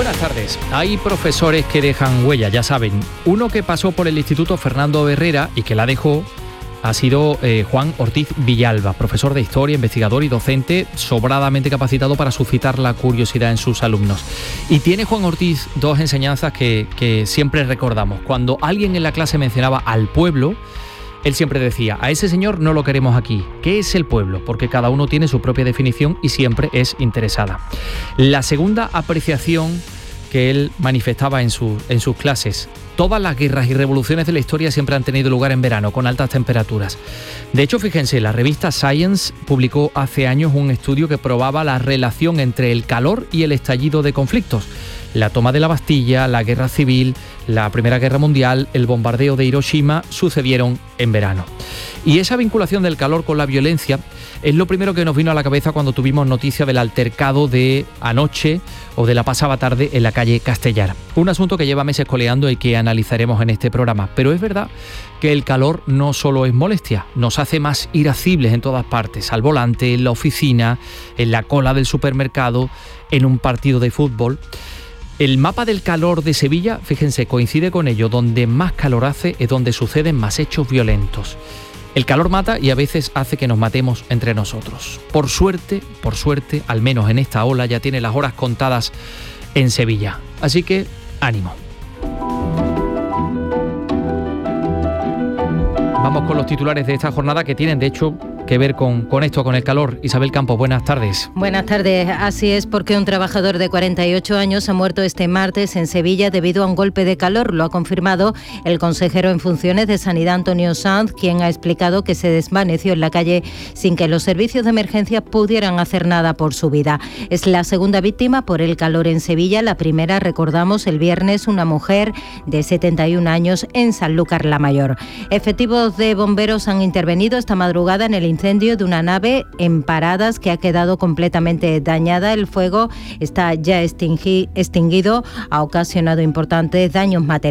Buenas tardes. Hay profesores que dejan huella, ya saben. Uno que pasó por el Instituto Fernando Herrera y que la dejó ha sido Juan Ortiz Villalba, profesor de Historia, investigador y docente sobradamente capacitado para suscitar la curiosidad en sus alumnos. Y tiene Juan Ortiz dos enseñanzas que siempre recordamos. Cuando alguien en la clase mencionaba al pueblo, él siempre decía, a ese señor no lo queremos aquí. ¿Qué es el pueblo? Porque cada uno tiene su propia definición y siempre es interesada. La segunda apreciación que él manifestaba en sus clases: todas las guerras y revoluciones de la historia siempre han tenido lugar en verano, con altas temperaturas. De hecho, fíjense, la revista Science publicó hace años un estudio que probaba la relación entre el calor y el estallido de conflictos. La toma de la Bastilla, la Guerra Civil, la Primera Guerra Mundial, el bombardeo de Hiroshima sucedieron en verano. Y esa vinculación del calor con la violencia es lo primero que nos vino a la cabeza cuando tuvimos noticia del altercado de anoche o de la pasada tarde en la calle Castellar. Un asunto que lleva meses coleando y que analizaremos en este programa. Pero es verdad que el calor no solo es molestia, nos hace más irascibles en todas partes, al volante, en la oficina, en la cola del supermercado, en un partido de fútbol. El mapa del calor de Sevilla, fíjense, coincide con ello. Donde más calor hace es donde suceden más hechos violentos. El calor mata y a veces hace que nos matemos entre nosotros. Por suerte, al menos en esta ola ya tiene las horas contadas en Sevilla. Así que, ánimo. Vamos con los titulares de esta jornada que tienen, de hecho, que ver con esto, con el calor. Isabel Campos, buenas tardes. Buenas tardes. Así es, porque un trabajador de 48 años ha muerto este martes en Sevilla debido a un golpe de calor. Lo ha confirmado el consejero en funciones de Sanidad, Antonio Sanz, quien ha explicado que se desvaneció en la calle sin que los servicios de emergencia pudieran hacer nada por su vida. Es la segunda víctima por el calor en Sevilla. La primera, recordamos, el viernes, una mujer de 71 años en Sanlúcar la Mayor. Efectivos de bomberos han intervenido esta madrugada en el incendio de una nave en Paradas que ha quedado completamente dañada. El fuego está ya extinguido, ha ocasionado importantes daños materiales.